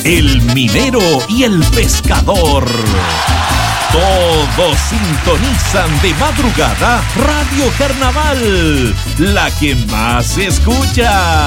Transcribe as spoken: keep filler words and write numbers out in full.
el minero y el pescador. Todos sintonizan de madrugada Radio Carnaval, la que más se escucha.